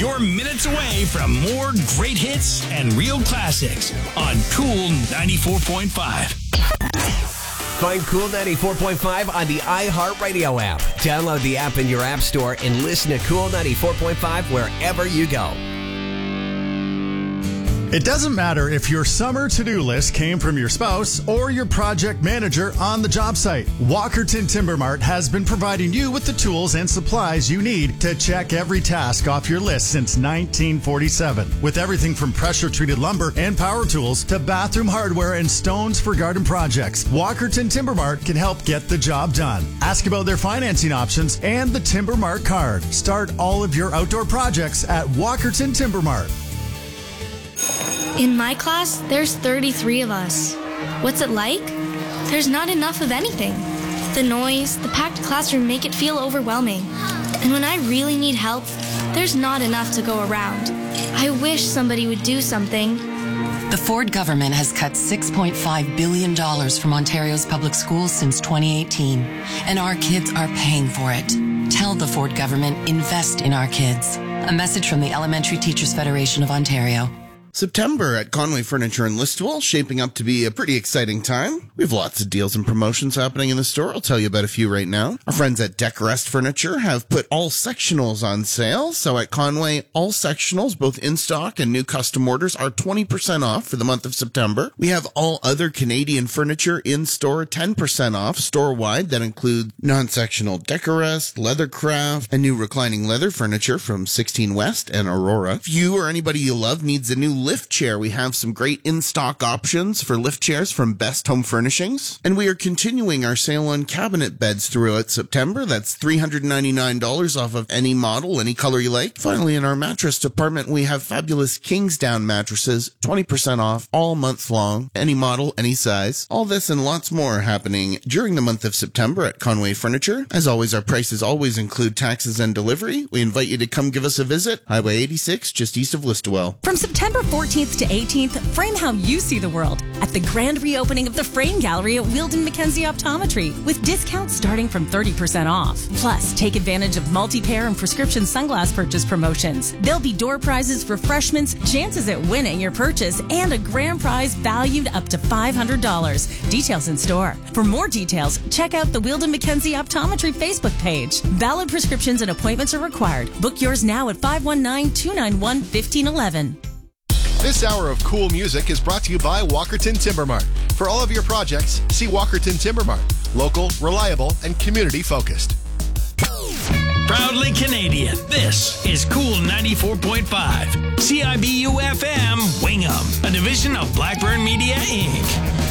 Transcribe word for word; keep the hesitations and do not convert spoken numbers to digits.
You're minutes away from more great hits and real classics on Cool ninety-four point five. Find Cool ninety-four point five on the iHeartRadio app. Download the app in your app store and listen to Cool ninety-four point five wherever you go. It doesn't matter if your summer to-do list came from your spouse or your project manager on the job site. Walkerton Timber Mart has been providing you with the tools and supplies you need to check every task off your list since nineteen forty-seven. With everything from pressure-treated lumber and power tools to bathroom hardware and stones for garden projects, Walkerton Timber Mart can help get the job done. Ask about their financing options and the Timber Mart card. Start all of your outdoor projects at Walkerton Timber Mart. In my class, there's thirty-three of us. What's it like? There's not enough of anything. The noise, the packed classroom make it feel overwhelming. And when I really need help, there's not enough to go around. I wish somebody would do something. The Ford government has cut six point five billion dollars from Ontario's public schools since twenty eighteen, and our kids are paying for it. Tell the Ford government, invest in our kids. A message from the Elementary Teachers Federation of Ontario. September at Conway Furniture in Listowel, shaping up to be a pretty exciting time. We have lots of deals and promotions happening in the store. I'll tell you about a few right now. Our friends at Decorest Furniture have put all sectionals on sale. So at Conway, all sectionals, both in stock and new custom orders, are twenty percent off for the month of September. We have all other Canadian furniture in store, ten percent off store-wide. That includes non-sectional Decorest, Leathercraft, and new reclining leather furniture from sixteen West and Aurora. If you or anybody you love needs a new lift chair, we have some great in-stock options for lift chairs from Best Home Furnishings. And we are continuing our sale on cabinet beds throughout September. That's three hundred ninety-nine dollars off of any model, any color you like. Finally, in our mattress department, we have fabulous Kingsdown mattresses, twenty percent off all month long, any model, any size. All this and lots more happening during the month of September at Conway Furniture. As always, our prices always include taxes and delivery. We invite you to come give us a visit. Highway eighty-six, just east of Listowel. From September fourteenth to eighteenth, frame how you see the world at the grand reopening of the Frame Gallery at Wheeldon Mackenzie Optometry, with discounts starting from thirty percent off. Plus, take advantage of multi-pair and prescription sunglass purchase promotions. There'll be door prizes, refreshments, chances at winning your purchase, and a grand prize valued up to five hundred dollars. Details in store. For more details, check out the Wheeldon Mackenzie Optometry Facebook page. Valid prescriptions and appointments are required. Book yours now at five one nine, two nine one, one five one one. This hour of cool music is brought to you by Walkerton Timber Mart. For all of your projects, see Walkerton Timber Mart. Local, reliable, and community-focused. Proudly Canadian, this is Cool ninety-four point five. C I B U F M, Wingham, a division of Blackburn Media, Incorporated.